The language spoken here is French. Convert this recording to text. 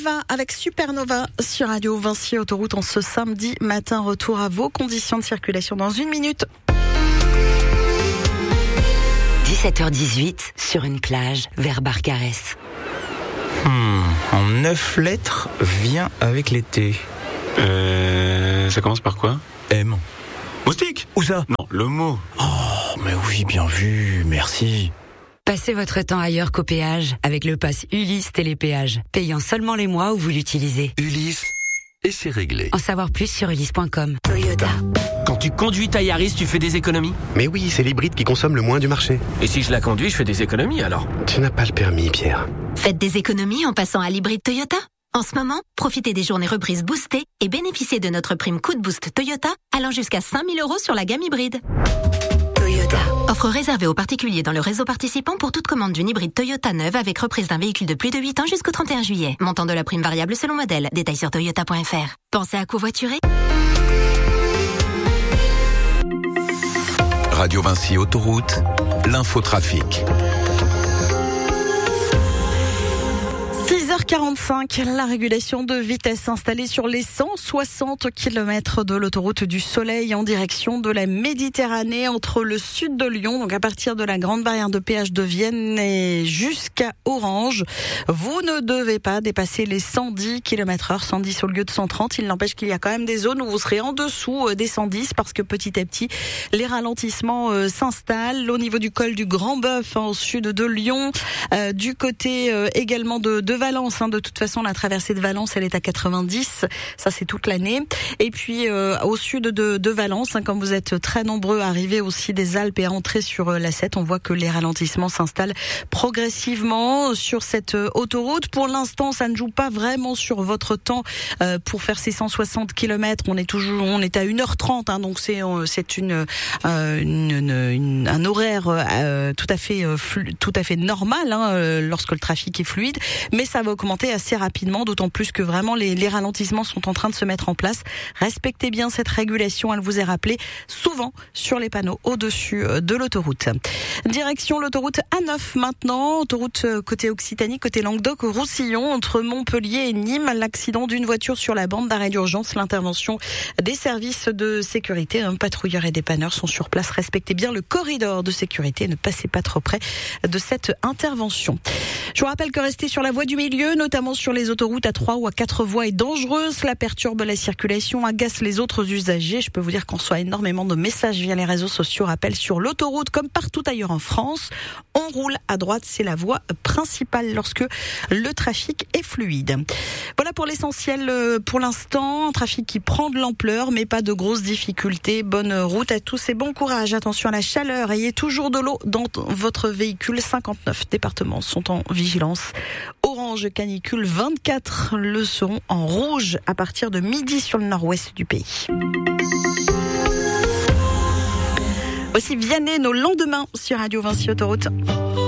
Eva avec Supernova sur Radio Vinci Autoroute en ce samedi matin. Retour à vos conditions de circulation dans 1 minute. 17h18 sur une plage vers Barcarès. En 9 lettres, vient avec l'été. Ça commence par quoi? M. Moustique? Où ça? Non, le mot. Oh, mais oui, bien vu, merci. Passez votre temps ailleurs qu'au péage avec le pass Ulysse Télépéage, payant seulement les mois où vous l'utilisez. Ulysse, et c'est réglé. En savoir plus sur ulysse.com. Toyota. Quand tu conduis ta Yaris, tu fais des économies? Mais oui, c'est l'hybride qui consomme le moins du marché. Et si je la conduis, je fais des économies alors? Tu n'as pas le permis, Pierre. Faites des économies en passant à l'hybride Toyota. En ce moment, profitez des journées reprises boostées et bénéficiez de notre prime Coup de Boost Toyota allant jusqu'à 5 000 € sur la gamme hybride. Toyota. Offre réservée aux particuliers dans le réseau participant pour toute commande d'une hybride Toyota neuve avec reprise d'un véhicule de plus de 8 ans jusqu'au 31 juillet. Montant de la prime variable selon modèle. Détails sur toyota.fr. Pensez à covoiturer. Radio Vinci Autoroute, l'infotrafic. 6h45, la régulation de vitesse installée sur les 160 km de l'autoroute du Soleil en direction de la Méditerranée entre le sud de Lyon, donc à partir de la grande barrière de péage de Vienne et jusqu'à Orange. Vous ne devez pas dépasser les 110 km/h, 110 au lieu de 130. Il n'empêche qu'il y a quand même des zones où vous serez en dessous des 110 parce que petit à petit, les ralentissements s'installent au niveau du col du Grand Bœuf au sud de Lyon, du côté également de Valence. De toute façon, la traversée de Valence, elle est à 90. Ça, c'est toute l'année. Et puis, au sud de Valence, comme vous êtes très nombreux à arriver aussi des Alpes et à entrer sur la 7, on voit que les ralentissements s'installent progressivement sur cette autoroute. Pour l'instant, ça ne joue pas vraiment sur votre temps pour faire ces 160 km. On est à 1h30, donc c'est un horaire tout à fait normal lorsque le trafic est fluide. Mais ça va augmenter assez rapidement, d'autant plus que vraiment les ralentissements sont en train de se mettre en place. Respectez bien cette régulation, elle vous est rappelée souvent sur les panneaux au-dessus de l'autoroute. Direction l'autoroute A9 maintenant, autoroute côté Occitanie, côté Languedoc-Roussillon, entre Montpellier et Nîmes. L'accident d'une voiture sur la bande d'arrêt d'urgence, l'intervention des services de sécurité, un patrouilleur et dépanneurs sont sur place. Respectez bien le corridor de sécurité, ne passez pas trop près de cette intervention. Je vous rappelle que rester sur la voie du milieu, notamment sur les autoroutes à 3 ou à 4 voies, est dangereuse. Cela perturbe la circulation, agace les autres usagers. Je peux vous dire qu'on reçoit énormément de messages via les réseaux sociaux, rappels sur l'autoroute comme partout ailleurs en France. On roule à droite, c'est la voie principale lorsque le trafic est fluide. Voilà pour l'essentiel pour l'instant. Un trafic qui prend de l'ampleur, mais pas de grosses difficultés. Bonne route à tous et bon courage. Attention à la chaleur. Ayez toujours de l'eau dans votre véhicule. 59 départements sont en vigilance orange canicule, 24 le seront en rouge à partir de midi sur le nord-ouest du pays. Voici Vianney, nos lendemains sur Radio Vinci Autoroute.